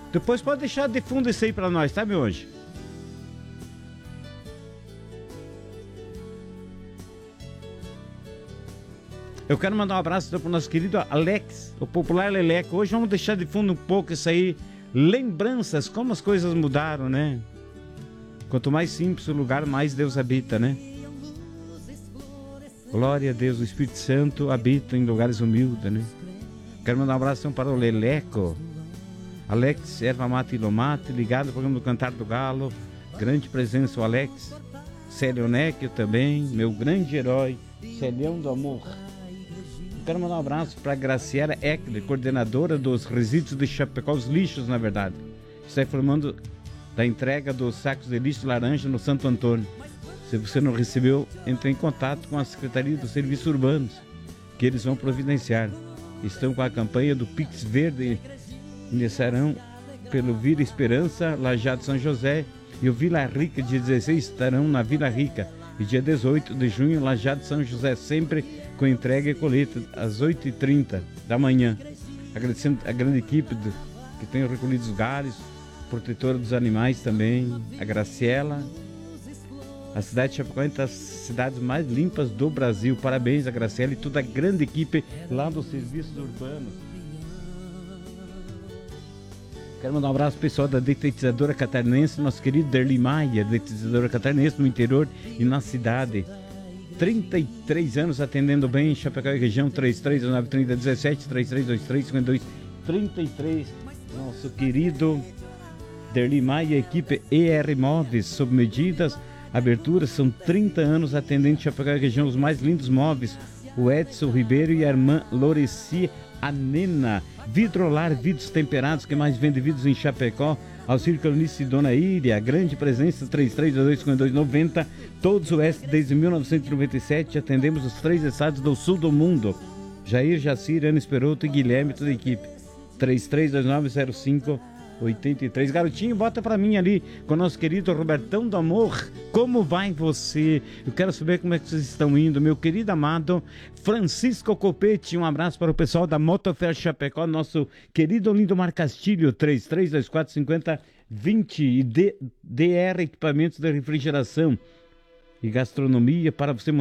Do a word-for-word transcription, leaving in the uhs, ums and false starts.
Depois pode deixar de fundo isso aí pra nós, tá, meu anjo? Eu quero mandar um abraço pro nosso querido Alex, o popular Leleco. Hoje vamos deixar de fundo um pouco isso aí. Lembranças, como as coisas mudaram, né? Quanto mais simples o lugar, mais Deus habita, né? Glória a Deus, o Espírito Santo habita em lugares humildes, né? Quero mandar um abraço para o Leleco. Alex, erva mate e lomate, ligado ao programa do Cantar do Galo. Grande presença o Alex. Célio Necchio também, meu grande herói, Celião do Amor. Quero mandar um abraço para a Graciela Eckler, coordenadora dos resíduos de Chapecó, os lixos, na verdade. Está informando da entrega dos sacos de lixo laranja no Santo Antônio. Se você não recebeu, entre em contato com a Secretaria dos Serviços Urbanos, que eles vão providenciar. Estão com a campanha do Pix Verde. Iniciarão pelo Vila Esperança, Lajeado São José, e o Vila Rica, dia dezesseis, estarão na Vila Rica. E dia dezoito de junho, Lajeado São José, sempre com entrega e colheita às oito e trinta da manhã. Agradecendo a grande equipe do, que tem recolhido os galhos, protetora dos animais também, a Graciela. A cidade de Chapecó é uma das cidades mais limpas do Brasil. Parabéns a Graciela e toda a grande equipe lá dos serviços urbanos. Quero mandar um abraço pro pessoal da Detetizadora Catarinense, nosso querido Derli Maia, Detetizadora Catarinense no interior e na cidade. trinta e três anos atendendo bem em Chapecó e região, três três nove três zero um sete, três três dois três cinco dois três três. Nosso querido Derli Maia, equipe E R Móveis, sob medidas, aberturas, são trinta anos atendendo Chapecó e região, os mais lindos móveis. O Edson Ribeiro e a irmã Loreci Anena. Vidrolar, vidros temperados, que mais vende vidros em Chapecó. Auxílio Calunice e Dona Íria, grande presença, três três dois cinco dois nove zero. Todos o oeste desde mil novecentos e noventa e sete. Atendemos os três estados do sul do mundo. Jair, Jacir, Ana Esperoto e Guilherme, toda a equipe. três três dois nove zero cinco oito três. Garotinho, bota pra mim ali com o nosso querido Robertão do Amor. Como vai você? Eu quero saber como é que vocês estão indo. Meu querido amado Francisco Copete, um abraço para o pessoal da Motofer Chapecó, nosso querido Lindomar Castilho, três três dois quatro cinco zero dois zero, e D R Equipamentos de Refrigeração e Gastronomia para você